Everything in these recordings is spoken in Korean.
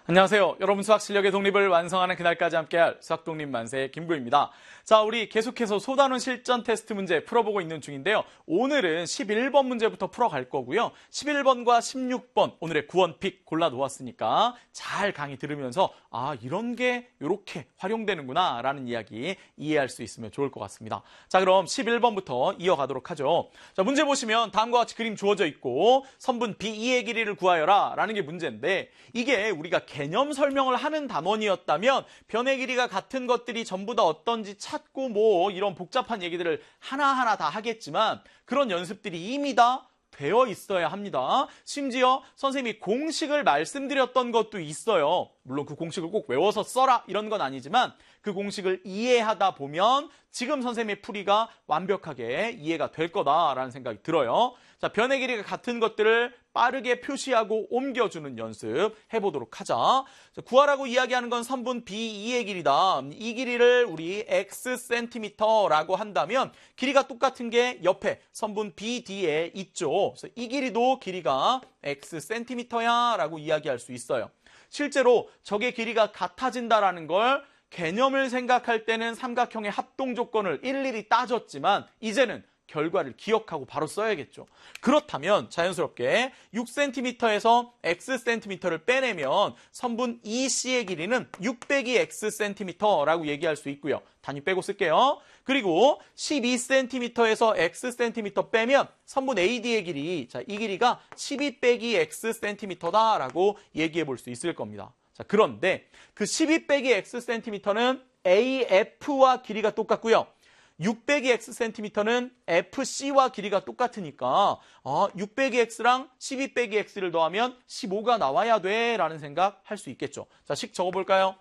안녕하세요. 여러분 수학 실력의 독립을 완성하는 그날까지 함께할 수학 독립 만세 김구입니다. 자, 우리 계속해서 소단원 실전 테스트 문제 풀어보고 있는 중인데요. 오늘은 11번 문제부터 풀어갈 거고요. 11번과 16번 오늘의 구원픽 골라놓았으니까 잘 강의 들으면서 이런 게 이렇게 활용되는구나 라는 이야기 이해할 수 있으면 좋을 것 같습니다. 자, 그럼 11번부터 이어가도록 하죠. 자, 문제 보시면 다음과 같이 그림 주어져 있고 선분 B2의 길이를 구하여라 라는 게 문제인데 이게 우리가 개념 설명을 하는 단원이었다면 변의 길이가 같은 것들이 전부 다 어떤지 찾고 뭐 이런 복잡한 얘기들을 하나하나 다 하겠지만 그런 연습들이 이미 다 되어 있어야 합니다. 심지어 선생님이 공식을 말씀드렸던 것도 있어요. 물론 그 공식을 꼭 외워서 써라 이런 건 아니지만 그 공식을 이해하다 보면 지금 선생님의 풀이가 완벽하게 이해가 될 거다라는 생각이 들어요. 자, 변의 길이가 같은 것들을 빠르게 표시하고 옮겨주는 연습 해보도록 하자. 자, 구하라고 이야기하는 건 선분 B2의 길이다. 이 길이를 우리 Xcm라고 한다면 길이가 똑같은 게 옆에 선분 BD에 있죠. 그래서 이 길이도 길이가 Xcm야 라고 이야기할 수 있어요. 실제로 적의 길이가 같아진다라는 걸 개념을 생각할 때는 삼각형의 합동 조건을 일일이 따졌지만 이제는 결과를 기억하고 바로 써야겠죠. 그렇다면 자연스럽게 6cm에서 xcm를 빼내면 선분 EC의 길이는 6 빼기 xcm라고 얘기할 수 있고요. 단위 빼고 쓸게요. 그리고 12cm에서 xcm 빼면 선분 AD의 길이, 자, 이 길이가 12 빼기 xcm다라고 얘기해 볼 수 있을 겁니다. 자, 그런데 그 12 빼기 xcm는 AF와 길이가 똑같고요. 6 빼기 xcm는 FC와 길이가 똑같으니까 6 빼기 x랑 12 빼기 x를 더하면 15가 나와야 돼 라는 생각 할 수 있겠죠. 자, 식 적어볼까요?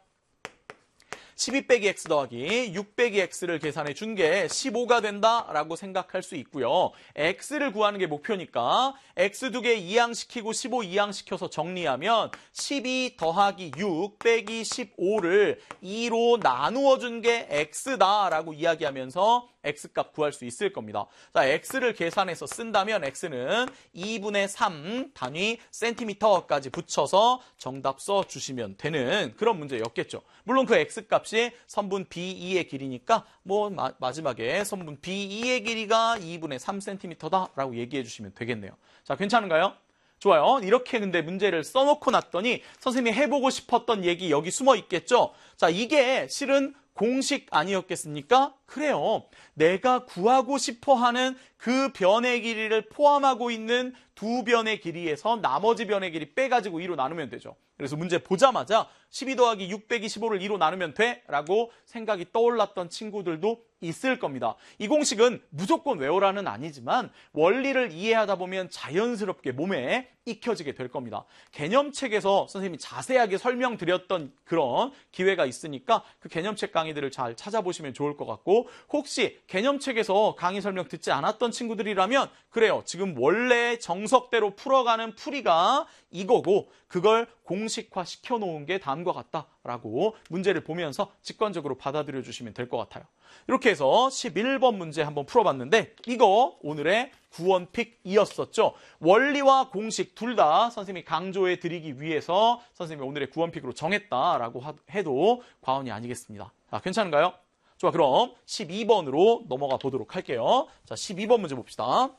12 빼기 x 더하기 6 빼기 x를 계산해 준 게 15가 된다라고 생각할 수 있고요. x를 구하는 게 목표니까 x 두 개 이항시키고 15 이항시켜서 정리하면 12 더하기 6 빼기 15를 2로 나누어 준 게 x다라고 이야기하면서 x값 구할 수 있을 겁니다. 자, x를 계산해서 쓴다면 x는 2분의 3 단위 센티미터까지 붙여서 정답 써주시면 되는 그런 문제였겠죠. 물론 그 x값이 선분 B2의 길이니까 뭐 마지막에 선분 B2의 길이가 2분의 3cm다라고 얘기해 주시면 되겠네요. 자, 괜찮은가요? 좋아요. 이렇게 근데 문제를 써놓고 났더니 선생님이 해보고 싶었던 얘기 여기 숨어 있겠죠? 자, 이게 실은 공식 아니었겠습니까? 그래요. 내가 구하고 싶어하는 그 변의 길이를 포함하고 있는 두 변의 길이에서 나머지 변의 길이 빼가지고 2로 나누면 되죠. 그래서 문제 보자마자 12 더하기 6 빼기 15를 2로 나누면 돼? 라고 생각이 떠올랐던 친구들도 있을 겁니다. 이 공식은 무조건 외우라는 아니지만 원리를 이해하다 보면 자연스럽게 몸에 익혀지게 될 겁니다. 개념책에서 선생님이 자세하게 설명드렸던 그런 기회가 있으니까 그 개념책 강의들을 잘 찾아보시면 좋을 것 같고 혹시 개념책에서 강의 설명 듣지 않았던 친구들이라면 그래요. 지금 원래 정석대로 풀어가는 풀이가 이거고 그걸 공식화 시켜놓은 게 다음과 같다라고 문제를 보면서 직관적으로 받아들여 주시면 될 것 같아요. 이렇게 해서 11번 문제 한번 풀어봤는데 이거 오늘의 구원픽이었었죠. 원리와 공식 둘 다 선생님이 강조해 드리기 위해서 선생님이 오늘의 구원픽으로 정했다라고 해도 과언이 아니겠습니다. 자, 괜찮은가요? 좋아, 그럼 12번으로 넘어가 보도록 할게요. 자, 12번 문제 봅시다.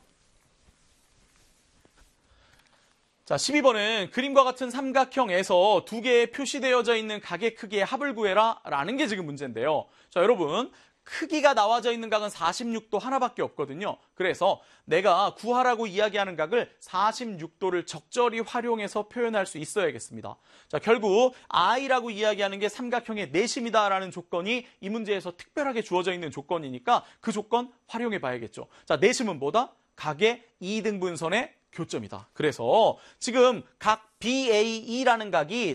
자, 12번은 그림과 같은 삼각형에서 두 개의 표시되어져 있는 각의 크기의 합을 구해라 라는 게 지금 문제인데요. 자, 여러분 크기가 나와져 있는 각은 46도 하나밖에 없거든요. 그래서 내가 구하라고 이야기하는 각을 46도를 적절히 활용해서 표현할 수 있어야겠습니다. 자, 결국 I라고 이야기하는 게 삼각형의 내심이다라는 조건이 이 문제에서 특별하게 주어져 있는 조건이니까 그 조건 활용해 봐야겠죠. 자, 내심은 뭐다? 각의 2등분선의 교점이다. 그래서 지금 각 BAE라는 각이